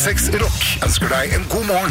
96 Rock ønsker deg en god morgen.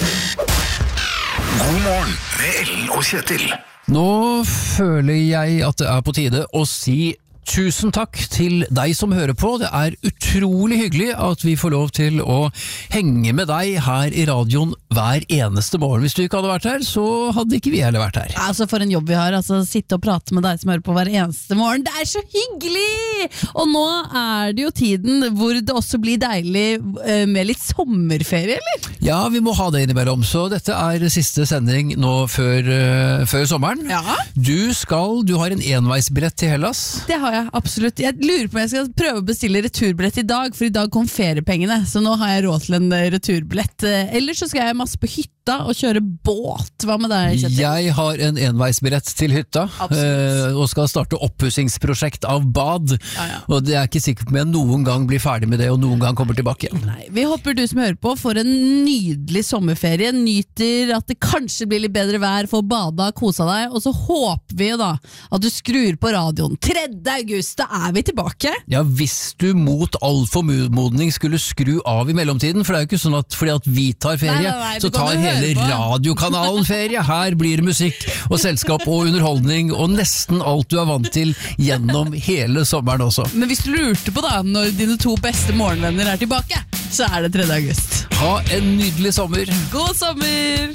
God morgen med Ellen og Kjetil. Nå føler jeg at det på tide å si tusen takk til deg som hører på. Det utrolig hyggelig at vi får lov til å henge med deg her I radioen hver eneste morgen. Hvis du ikke hadde vært her, så hadde ikke vi heller vært her. Altså for en jobb vi har, sitte og prate med deg som hører på hver eneste morgen. Det så hyggelig! Og nå det jo tiden hvor det også blir deilig med litt sommerferie, eller? Ja, vi må ha det innimellom. Så dette siste sending nå før sommeren. Ja. Du har en enveisbillett til Hellas. Det har jeg, absolutt. Jeg lurer på om jeg skal prøve å bestille returbillett I dag, for I dag kom feriepengene, så nå har jeg råd til en returbillett. Ellers så skal jeg masse på hytta og kjøre båt. Hva med deg, Kjetil? Jeg har en enveisbillett til hytta, og skal starte oppussingsprosjekt av bad. Ja. Og det ikke sikkert om jeg noen gang blir ferdig med det, og noen gang kommer tilbake igjen. Nei, vi håper du som hører på får en nydelig sommerferie, nyter at det kanskje blir litt bedre vær, får bada, kosa deg, og så håper vi da at du skrur på radioen 3. august, da vi tilbake. Ja, hvis du mot all formodning skulle skru av I mellomtiden, for det jo ikke sånn at fordi at vi tar ferie, nei, så tar hele radiokanalen ferie. Her blir det musikk og selskap og underholdning og nesten alt du vant til gjennom hele sommeren også. Men hvis du lurte på da, når dine 2 beste morgenvenner tilbake, så det 3. august. Ha en nydelig sommer. God sommer!